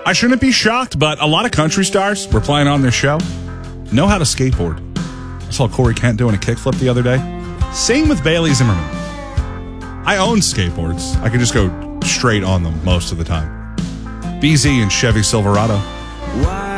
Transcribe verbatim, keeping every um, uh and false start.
I shouldn't be shocked, but a lot of country stars were playing on their show know how to skateboard. I saw Corey Kent doing a kickflip the other day. Same with Bailey Zimmerman. I own skateboards. I can just go straight on them most of the time. B Z and Chevy Silverado.